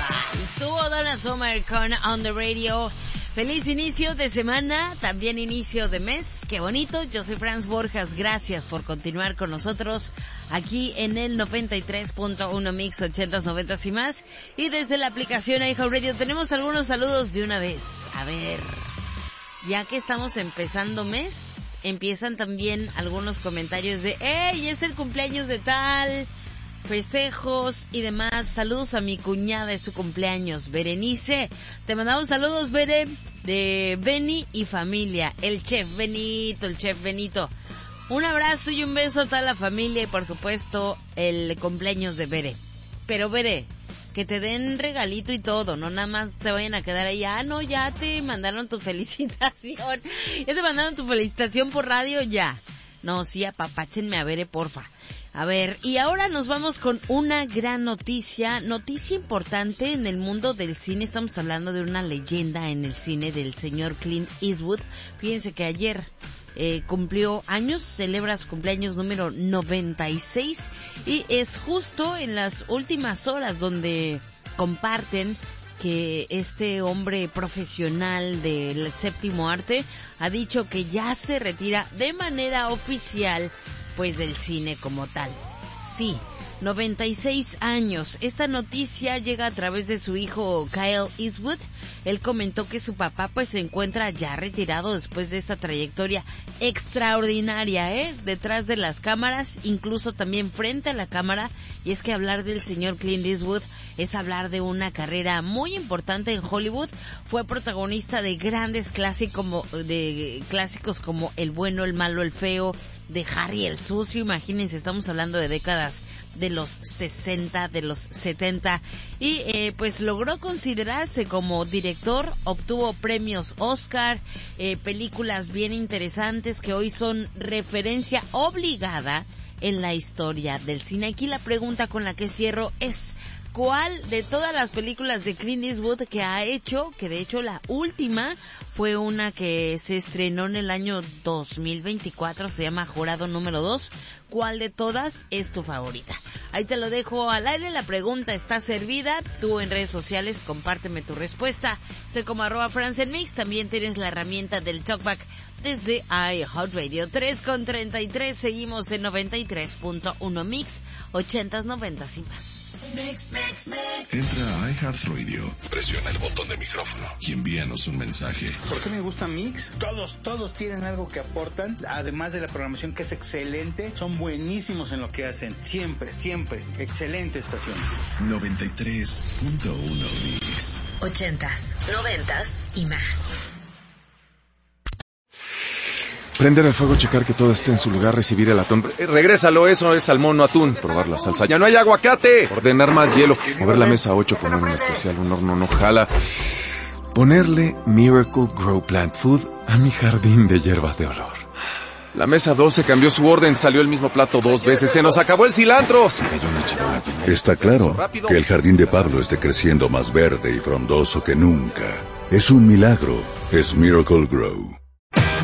Alright, estuvo Donna Summer con On The Radio. Feliz inicio de semana, también inicio de mes, qué bonito. Yo soy Franz Borjas, gracias por continuar con nosotros aquí en el 93.1 Mix 80s, 90s y más. Y desde la aplicación iHeartRadio tenemos algunos saludos de una vez. A ver, ya que estamos empezando mes, empiezan también algunos comentarios de ¡Ey, es el cumpleaños de tal! Festejos y demás. Saludos a mi cuñada, es su cumpleaños, Berenice. Te mandamos saludos, Bere, de Beni y familia. El chef Benito. Un abrazo y un beso a toda la familia y por supuesto el cumpleaños de Bere. Pero Bere, que te den regalito y todo, no nada más te vayan a quedar ahí. Ah, no, ya te mandaron tu felicitación. Ya te mandaron tu felicitación por radio, ya. No, sí, apapáchenme a Bere, porfa. A ver, y ahora nos vamos con una gran noticia importante en el mundo del cine. Estamos hablando de una leyenda en el cine del señor Clint Eastwood. Fíjense que ayer cumplió años, celebra su cumpleaños número 96 y es justo en las últimas horas donde comparten que este hombre profesional del séptimo arte ha dicho que ya se retira de manera oficial pues del cine como tal. Sí, 96 años. Esta noticia llega a través de su hijo Kyle Eastwood. Él comentó que su papá pues se encuentra ya retirado después de esta trayectoria extraordinaria, detrás de las cámaras, incluso también frente a la cámara. Y es que hablar del señor Clint Eastwood es hablar de una carrera muy importante en Hollywood. Fue protagonista de grandes clásicos como El bueno, el malo, el feo, de Harry el sucio. Imagínense, estamos hablando de décadas de los 60, de los 70 y pues logró considerarse como director, obtuvo premios Oscar, películas bien interesantes que hoy son referencia obligada en la historia del cine. Aquí la pregunta con la que cierro es: ¿cuál de todas las películas de Clint Eastwood que ha hecho, que de hecho la última fue una que se estrenó en el año 2024, se llama Jurado número 2, ¿cuál de todas es tu favorita? Ahí te lo dejo al aire, la pregunta está servida. Tú en redes sociales compárteme tu respuesta. Estoy como @FranzEnMix. También tienes la herramienta del Talkback desde iHeartRadio. 3:33, seguimos en 93.1 Mix, 80s, 90s y más. Entra a iHeartRadio, presiona el botón de micrófono y envíanos un mensaje. ¿Por qué me gusta Mix? Todos tienen algo que aportan, además de la programación que es excelente, son buenísimos en lo que hacen, siempre, excelente estación. 93.1 Mix. 80s, 90s y más. Prender el fuego, checar que todo esté en su lugar, recibir el atún. Regrésalo, eso es salmón, no atún. Probar la salsa. ¡Ya no hay aguacate! Ordenar más hielo. Mover la mesa 8, poner un especial, un horno no jala. Ponerle Miracle Grow Plant Food a mi jardín de hierbas de olor. La mesa 12 cambió su orden, salió el mismo plato 2 veces. ¡Se nos acabó el cilantro! Se cayó una charola llena. Está claro que el jardín de Pablo esté creciendo más verde y frondoso que nunca. Es un milagro. Es Miracle Grow.